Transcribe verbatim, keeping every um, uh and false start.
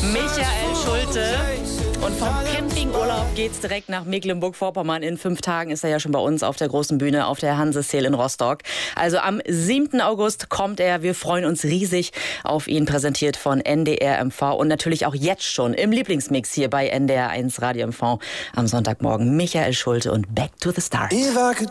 Michael Schulte. Und vom Campingurlaub geht's direkt nach Mecklenburg-Vorpommern. In fünf Tagen ist er ja schon bei uns auf der großen Bühne auf der Hanseseel in Rostock. Also am siebten August kommt er. Wir freuen uns riesig auf ihn, präsentiert von N D R M V und natürlich auch jetzt schon im Lieblingsmix hier bei N D R eins Radio M V am Sonntagmorgen. Michael Schulte und Back to the Start.